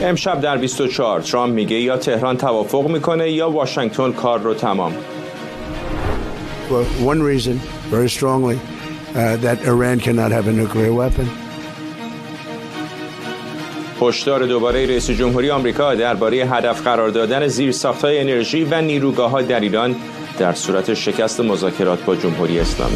امشب در 24 ترامپ میگه یا تهران توافق میکنه یا واشنگتن کار رو تمام. For one reason, very strongly, that Iran cannot have a nuclear weapon. هشدار دوباره رئیس جمهوری آمریکا درباره هدف قرار دادن زیرساخت‌های انرژی و نیروگاه‌ها در ایران در صورت شکست مذاکرات با جمهوری اسلامی.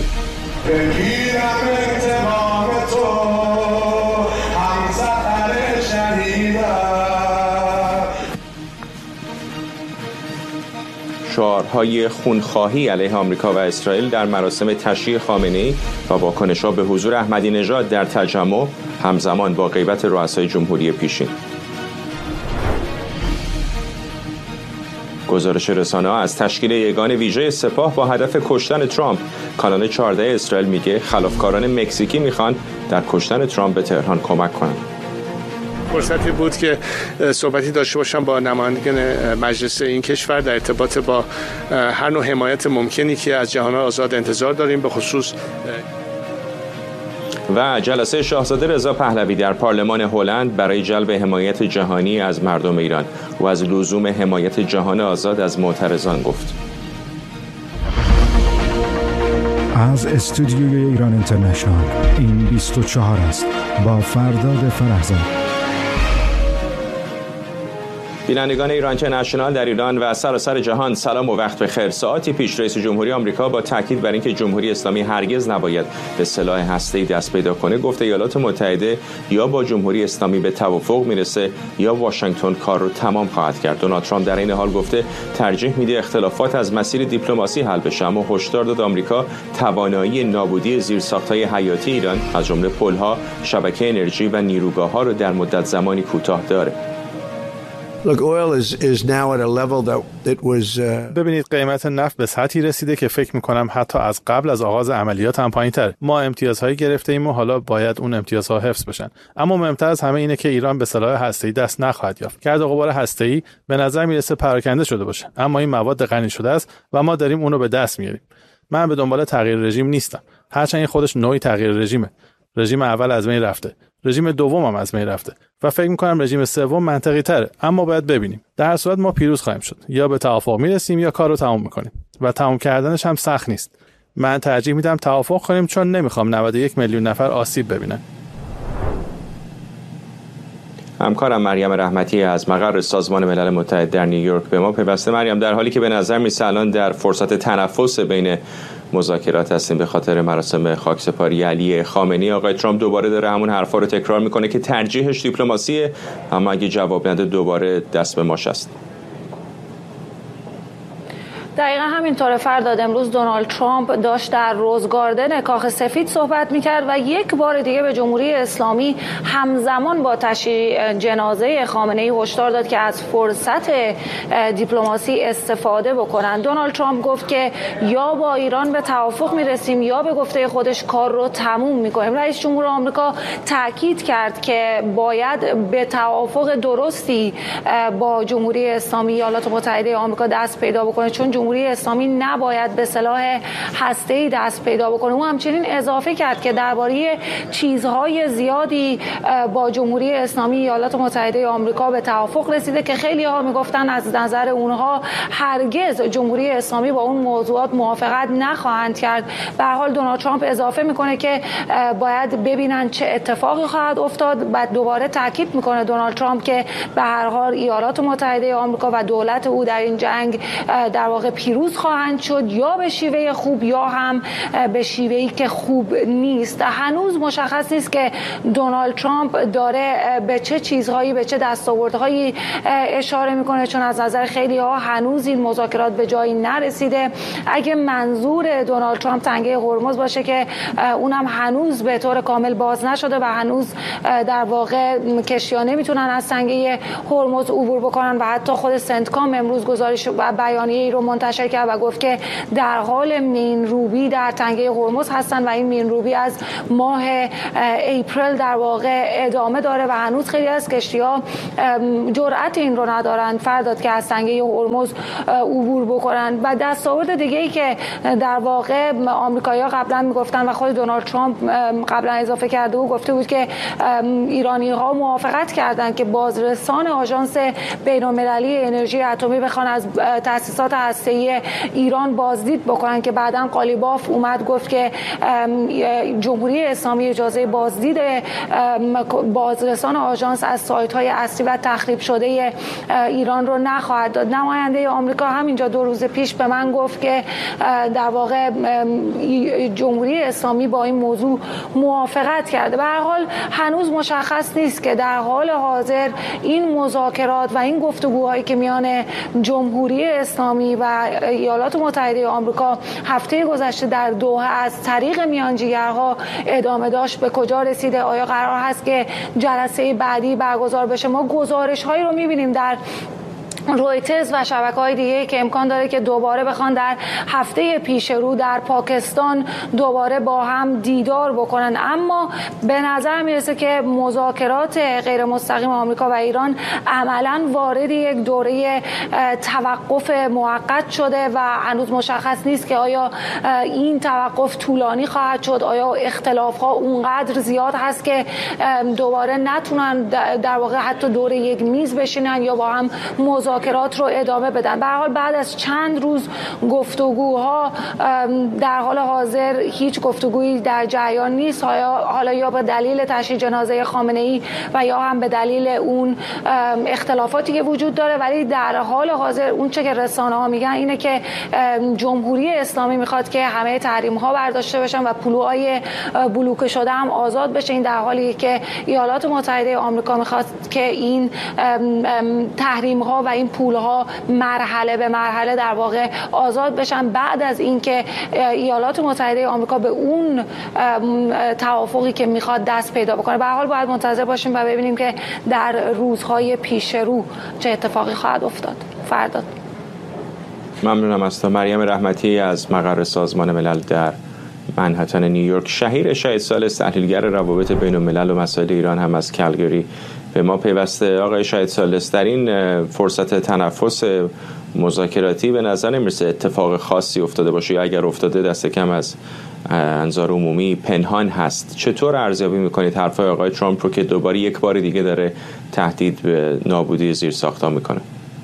شعارهای خونخواهی علیه آمریکا و اسرائیل در مراسم تشییع خامنه‌ای و واکنش‌ها به حضور احمدی نژاد در تجمع همزمان با غیبت رؤسای جمهوری پیشین. گزارش رسانه‌ها از تشکیل یگان ویژه سپاه با هدف کشتن ترامپ. کانال 14 اسرائیل میگه خلافکاران مکزیکی میخوان در کشتن ترامپ به تهران کمک کنند. فرصتی بود که صحبتی داشته باشم با نمایندگان مجلس این کشور در ارتباط با هر نوع حمایت ممکنی که از جهان آزاد انتظار داریم، به خصوص و جلسه شاهزاده رضا پهلوی در پارلمان هلند برای جلب حمایت جهانی از مردم ایران و از لزوم حمایت جهان آزاد از معترضان گفت. از استودیوی ایران اینترنشنال این 24 است با فرداد فرحزاد. بینندگان ایران اینترنشنال در ایران و سراسر جهان سلام و وقت بخیر. ساعتی پیش رئیس جمهوری آمریکا با تاکید بر اینکه جمهوری اسلامی هرگز نباید به سلاح هسته‌ای دست پیدا کنه گفت ایالات متحده یا با جمهوری اسلامی به توافق میرسه یا واشنگتن کار رو تمام خواهد کرد. دونالد ترامپ در این حال گفته ترجیح میده اختلافات از مسیر دیپلماسی حل بشه، اما هشدار داد آمریکا توانایی نابودی زیرساخت‌های حیاتی ایران از جمله پل‌ها، شبکه انرژی و نیروگاه‌ها رو در مدت زمانی کوتاه داره. ببینید قیمت نفت به سطحی رسیده که فکر میکنم حتی از قبل از آغاز عملیات هم پایین‌تر. ما امتیازهایی گرفته ایم و حالا باید اون امتیازها حفظ بشن. اما مهمتر از همه اینه که ایران به سلاح هسته‌ای دست نخواهد یافت. گرد و غبار هسته‌ای به نظر میرسه پراکنده شده باشه، اما این مواد غنی شده است و ما داریم اونو به دست میاریم. من به دنبال تغییر رژیم نیستم، هرچند این خودش نوعی تغییر رژیمه. رژیم اول از بین رفته، رژیم دوم هم از بین رفته و فکر می‌کنم رژیم سوم منطقی تره، اما باید ببینیم. در هر صورت ما پیروز خواهیم شد، یا به توافق میرسیم یا کار رو تمام می‌کنیم و تمام کردنش هم سخت نیست. من ترجیح میدم توافق کنیم چون نمی‌خوام 91 میلیون نفر آسیب ببینن. همکارم مریم رحمتی از مقر سازمان ملل متحد در نیویورک به ما پیوسته. مریم، در حالی که به نظر میسه الان در فرصت تنفس بین مذاکرات هستیم به خاطر مراسم خاکسپاری علی خامنه‌ای، آقای ترامپ دوباره داره همون حرفا رو تکرار میکنه که ترجیحش دیپلماسیه، اما اگه جواب نده دوباره دست به ماش است. دقیقا همینطوره فرداد. امروز دونالد ترامپ داشت در روز گاردن کاخ سفید صحبت میکرد و یک بار دیگه به جمهوری اسلامی همزمان با تشییع جنازه خامنه‌ای هشدار داد که از فرصت دیپلماسی استفاده بکنن. دونالد ترامپ گفت که یا با ایران به توافق میرسیم یا به گفته خودش کار رو تموم میکنیم. رئیس جمهور آمریکا تاکید کرد که باید به توافق درستی با جمهوری اسلامی ایالات متحده آمریکا دست پیدا بکنه، چون جمهوری اسلامی نباید به سلاح هسته‌ای دست پیدا بکنه. او همچنین اضافه کرد که درباره چیزهای زیادی با جمهوری اسلامی ایالات متحده آمریکا به توافق رسیده که خیلی‌ها میگفتن از نظر اونها هرگز جمهوری اسلامی با اون موضوعات موافقت نخواهند کرد. به هر حال دونالد ترامپ اضافه میکنه که باید ببینن چه اتفاقی خواهد افتاد. بعد دوباره تاکید میکنه دونالد ترامپ که به هر حال ایالات متحده آمریکا و دولت او در این جنگ در واقع پیروز خواهند شد، یا به شیوه خوب یا هم به شیوهی که خوب نیست. هنوز مشخص نیست که دونالد ترامپ داره به چه چیزهایی، به چه دستاوردهایی اشاره میکنه، چون از نظر خیلی ها هنوز این مذاکرات به جایی نرسیده. اگه منظور دونالد ترامپ تنگه هرمز باشه که اونم هنوز به طور کامل باز نشده و هنوز در واقع کشتی‌ها نمیتونن از تنگه هرمز عبور بکنن و حتی خود سنتکام امروز گزارش و بیانیه‌ای رو منتشر منتشر کرد و گفت که در حال مین‌روبی در تنگه هرمز هستن و این مین‌روبی از ماه اپریل در واقع ادامه داره و هنوز خیلی از کشتی‌ها جرأت این رو ندارن فرداد که از تنگه هرمز عبور بکنن. و دستاورد دیگه‌ای که در واقع آمریکایی‌ها قبلا میگفتن و خود دونالد ترامپ قبلا اضافه کرده و گفته بود که ایرانی‌ها موافقت کردند که بازرسان آژانس بین‌المللی انرژی اتمی بخوان از تأسیسات هسته‌ای ایران بازدید بکنن، که بعداً قالیباف اومد گفت که جمهوری اسلامی اجازه بازدید بازرسان آژانس از سایت‌های اصلی و تخریب شده ایران رو نخواهد داد. نماینده آمریکا همینجا 2 روز پیش به من گفت که در واقع جمهوری اسلامی با این موضوع موافقت کرده. به هر حال هنوز مشخص نیست که در حال حاضر این مذاکرات و این گفتگوهایی که میان جمهوری اسلامی و ایالات متحده آمریکا هفته گذشته در دوحه از طریق میانجیگرها ادامه داشت به کجا رسیده. آیا قرار هست که جلسه بعدی برگزار بشه؟ ما گزارش‌هایی رو می‌بینیم در رویترز و شبکه‌های دیگه که امکان داره که دوباره بخوان در هفته پیش رو در پاکستان دوباره با هم دیدار بکنن، اما به نظر میرسه که مذاکرات غیر مستقیم آمریکا و ایران عملاً وارد یک دوره توقف موقت شده و هنوز مشخص نیست که آیا این توقف طولانی خواهد شد، آیا اختلاف‌ها اونقدر زیاد هست که دوباره نتونن در واقع حتی دور یک میز بشینن یا با هم مذاکرات رو ادامه بدن. به هر حال بعد از چند روز گفتگوها در حال حاضر هیچ گفتگویی در جریان نیست، حالا یا به دلیل تشییع جنازه خامنه‌ای و یا هم به دلیل اون اختلافاتی که وجود داره. ولی در حال حاضر اون چه که رسانه‌ها میگن اینه که جمهوری اسلامی میخواد که همه تحریم‌ها برداشته بشن و پولهای بلوکه شده هم آزاد بشه. این در حالی که ایالات متحده آمریکا میخواد که این تحریم‌ها و این پولها مرحله به مرحله در واقع آزاد بشن بعد از اینکه ایالات متحده آمریکا به اون توافقی که میخواد دست پیدا بکنه. به هر حال باید منتظر باشیم و ببینیم که در روزهای پیش رو چه اتفاقی خواهد افتاد. فرداد. ممنونم از تو. مریم رحمتی از مقر سازمان ملل در منهتن نیویورک. شهیر شاهد سالس، تحلیلگر روابط بین الملل و مسائل ایران هم از کلگری به ما پیوسته. آقای شاهد سالس، در این فرصت تنفس مذاکراتی به نظر نمیرسه اتفاق خاصی افتاده باشه، یا اگر افتاده دست کم از انظار عمومی پنهان هست. چطور ارزیابی میکنید حرفای آقای ترامپ رو که دوباره یک بار دیگه داره تهدید به نابودی زیرساخت‌ها میکنه؟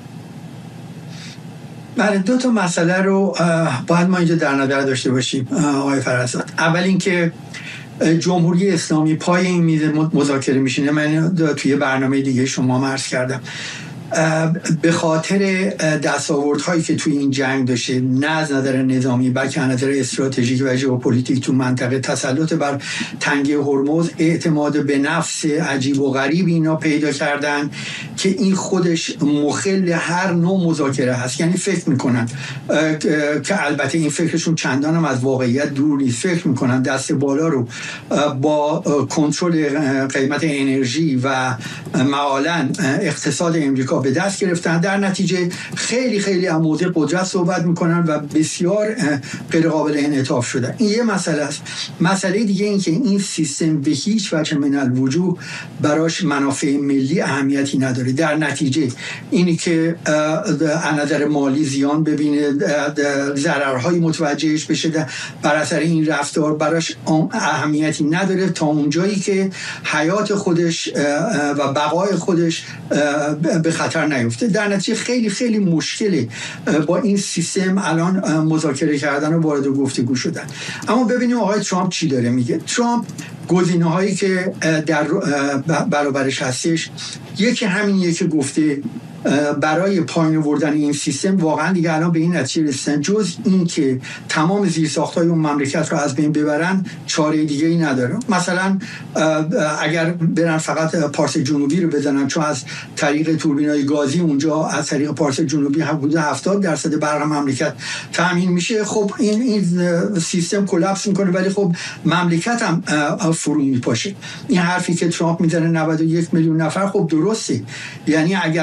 بله، 2 تا مسئله رو باید ما اینجا در نظر داشته باشیم آقای فرزاد. اول اینکه جمهوری اسلامی پای این میز مذاکره میشینه. من توی برنامه دیگه شما عرض کردم به خاطر دستاوردهایی که توی این جنگ داشته، نه از نظر نظامی بلکه از نظر استراتژیک و ژئوپلیتیک تو منطقه، تسلط بر تنگه هرمز، اعتماد به نفس عجیب و غریب اینا پیدا کردن که این خودش مخل هر نوع مذاکره هست. یعنی فکر میکنن که البته این فکرشون چندان هم از واقعیت دور نیست، فکر میکنن دست بالا رو با کنترل قیمت انرژی و معالاً اقتصاد امریکا به دست گرفتن. در نتیجه خیلی خیلی از موضوع قدرت صحبت میکنن و بسیار غیر قابل انعطاف شدن. این یه مسئله است. مسئله دیگه این که این سیستم به هیچ وجه من الوجوه براش منافع ملی اهمیتی نداره. در نتیجه اینی که از نظر مالی زیان ببینه، ضررهایی متوجهش بشه بر اثر این رفتار، براش اهمیتی نداره تا اونجایی که حیات خودش و بقای خودش به خطر نیفته. در نتیجه خیلی خیلی مشکله با این سیستم الان مذاکره کردن و وارد گفتگو شدن. اما ببینیم آقای ترامپ چی داره میگه. ترامپ گزینه‌هایی که در برابرش هستش، یکی همینیه که گفته برای پایین آوردن این سیستم واقعا دیگه الان به این نتیجه رسیدن جز این که تمام زیرساخت‌های اون مملکت رو از بین ببرن حاره دیگه‌ای نداره. مثلا اگر برن فقط پارس جنوبی رو بزنن، چون از طریق توربینای گازی اونجا از طریق پارس جنوبی حدود 70% برق مملکت تامین میشه، خب این سیستم کلاپس میکنه، ولی خب مملکت هم فرو میپاشه. این حرفی که ترامپ میزنه 91 میلیون نفر، خب درسته. یعنی اگر بخوان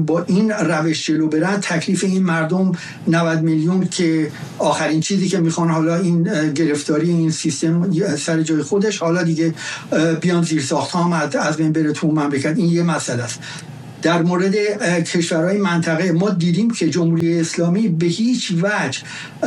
با این روش جلو برن، تکلیف این مردم 90 میلیون که آخرین چیزی که میخوان حالا این گرفتاری این سیستم سر جای خودش، حالا دیگه بیان زیرساخت‌ها هم از بین بره تو مملکت، این یه مسئله است. در مورد کشورهای منطقه ما دیدیم که جمهوری اسلامی به هیچ وجه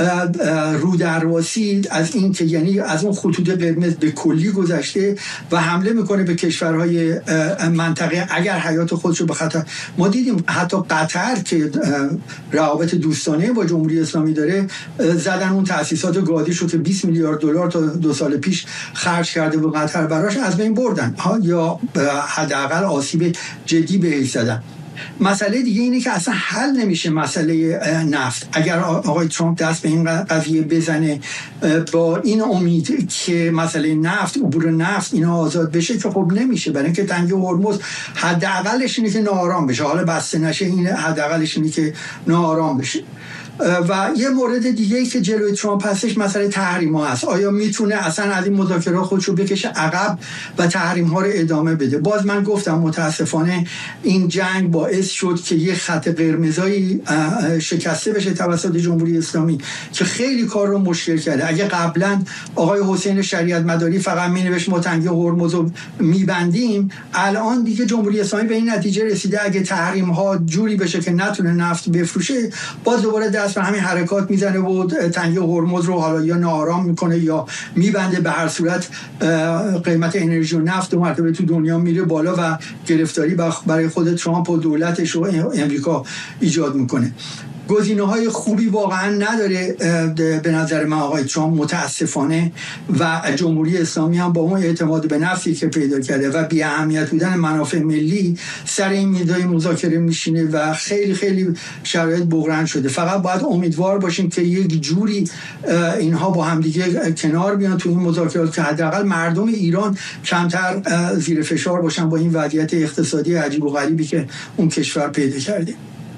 رودرواسی از این که یعنی از اون خطوط قرمز به کلی گذشته و حمله میکنه به کشورهای منطقه اگر حیات خودشو به خطر. ما دیدیم حتی قطر که روابط دوستانه با جمهوری اسلامی داره، زدن اون تأسیسات گازیشو که 20 میلیارد دلار تا 2 سال پیش خرج کرده به قطر، براش از بین بردن یا حداقل آسیب جدی بهش زدن. مسئله دیگه اینه که اصلا حل نمیشه مسئله نفت. اگر آقای ترامپ دست به این قضیه بزنه با این امید که مسئله نفت، عبور نفت اینا آزاد بشه، که خب نمیشه، برای اینکه تنگه هرمز حداقلش اینه که ناآرام بشه، حالا بسته نشه این حداقلش اینه که ناآرام بشه. و یه مورد دیگه ای که جلوی ترامپ هستش مسئله تحریم ها هست. آیا میتونه اصلا از این مذاکرات خودشو بکشه عقب و تحریم ها رو ادامه بده؟ باز من گفتم متاسفانه این جنگ باعث شد که یه خط قرمزایی شکسته بشه توسط جمهوری اسلامی که خیلی کار رو مشکل کرده. اگه قبلا آقای حسین شریعت مداری فقط مینوشت ما تنگه هرمز رو میبندیم، الان دیگه جمهوری اسلامی به این نتیجه رسیده اگه تحریم ها جوری بشه که نتونه نفت بفروشه، باز دوباره دست به همین حرکات میزنه و تنگه هرمز رو حالا یا ناآرام میکنه یا میبنده. به هر صورت قیمت انرژی و نفت 2 مرتبه تو دنیا میره بالا و گرفتاری برای خود ترامپ و دولتش و امریکا ایجاد میکنه. گزینه‌های خوبی واقعا نداره به نظر من آقای ترامپ متاسفانه، و جمهوری اسلامی هم با اون اعتماد به نفسی که پیدا کرده و بی اهمیت بودن منافع ملی سر این میزای مذاکره میشینه و خیلی خیلی شرایط بحران شده. فقط باید امیدوار باشیم که یک جوری اینها با هم دیگه کنار بیان تو این مذاکرات که حداقل مردم ایران کمتر زیر فشار باشن با این وضعیت اقتصادی عجیب و غریبی که اون کشور پیدا کرده.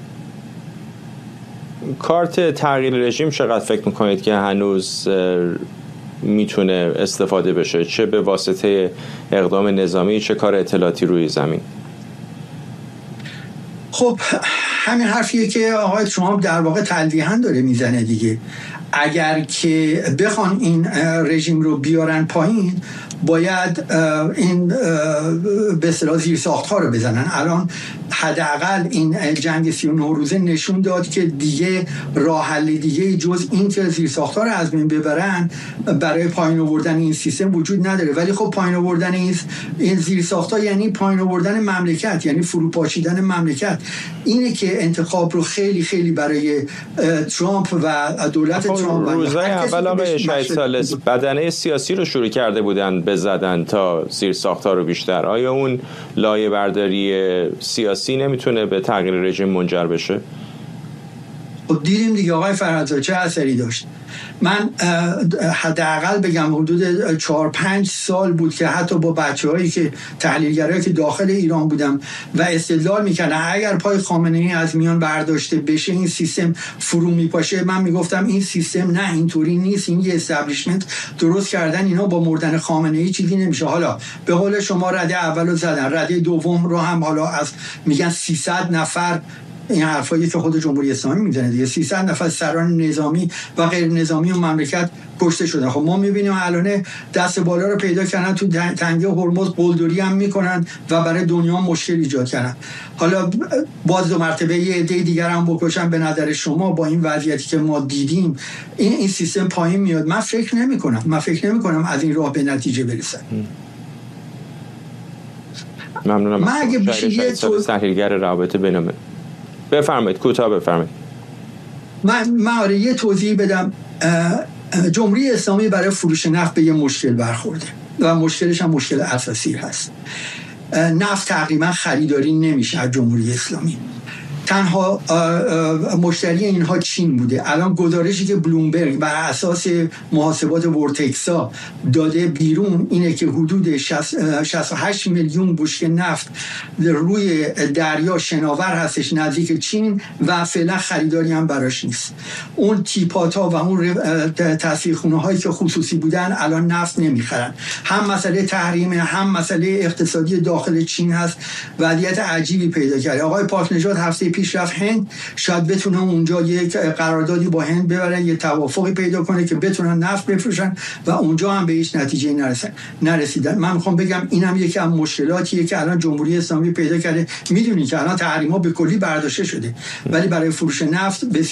کارت تغییر رژیم چقدر فکر میکنید که هنوز میتونه استفاده بشه، چه به واسطه اقدام نظامی چه کار اطلاعاتی روی زمین؟ خب همین حرفیه که آقای ترامپ در واقع تلویحاً داره میزنه دیگه. اگر که بخوان این رژیم رو بیارن پایین، باید این به اصطلاح زیرساخت‌ها رو بزنن. الان حداقل این جنگ 39 روزه نشون داد که دیگه راه حل دیگه جز این که زیرساخت‌ها رو از بین ببرن برای پایین آوردن این سیستم وجود نداره. ولی خب پایین آوردن این زیرساخت‌ها یعنی پایین آوردن مملکت، یعنی فروپاشیدن مملکت. اینه که انتخاب رو خیلی خیلی برای ترامپ و دولت ترامپ روزهای اول آقای شهید ثالث بدنه سیاسی رو شروع کرده بودن بزدن تا زیرساخت‌ها رو بیشتر. آیا اون لایه برداری سیاسی نمیتونه به تغییر رژیم منجر بشه؟ خب دیدیم دیگه آقای فرهادزاده چه اثری داشت. من حداقل بگم حدود 4-5 سال بود که حتی با بچه‌هایی که تحلیلگرایی که داخل ایران بودم و استدلال می‌کردن اگر پای خامنه‌ای از میان برداشته بشه این سیستم فرو میپاشه، من میگفتم این سیستم نه اینطوری نیست، این یه استابلیشمنت درست کردن، اینا با مردن خامنه‌ای چیزی نمیشه. حالا به قول شما رده اولو زدن، رده دوم رو هم حالا از میگن 300 نفر، این حرفایی که خود جمهوری اسلامی میزنه دیگه، 300 نفر سران نظامی و غیر نظامی و مملکت کشته شدن. خب ما میبینیم الان دست بالا رو پیدا کردن، تو تنگه هرمز قلدری هم میکنن و برای دنیا مشکل ایجاد کردن. حالا باز 2 مرتبه یه عده دیگر هم بکشن. به نظر شما با این وضعیتی که ما دیدیم این سیستم پایین میاد؟ من فکر نمیکنم از این راه به نتیجه برسن. ممنونم. من اگه بشه یه تحلیلگر روابط بین‌المللی بفرمایید، کوتاه بفرمایید. من یه توضیح بدم. جمهوری اسلامی برای فروش نفت به یه مشکل برخورده و مشکلش هم مشکل اساسی هست. نفت تقریبا خریداری نمیشه از جمهوری اسلامی. تنها مشتری اینها چین بوده. الان گزارشی که بلومبرگ بر اساس محاسبات ورتکسا داده بیرون اینه که حدود 68 میلیون بشکه نفت روی دریا شناور هستش نزدیک چین و فعلا خریداری هم براش نیست. اون تیپاتا و اون تصفیه‌خونه هایی که خصوصی بودن الان نفت نمیخرن. هم مسئله تحریم، هم مسئله اقتصادی داخل چین هست. وضعیت عجیبی پیدا کرده. آقای پاک نژاد هفته پیش رفت هند، شاید بتونه اونجا یک قراردادی با هند ببرن، یه توافقی پیدا کنه که بتونن نفت بفروشن و اونجا هم به هیچ نتیجه نرسیدن. من میخوام بگم اینم یکی از مشکلاتیه که الان جمهوری اسلامی پیدا کرده. میدونی که الان تحریم‌ها به کلی برداشته شده ولی برای فروش نفت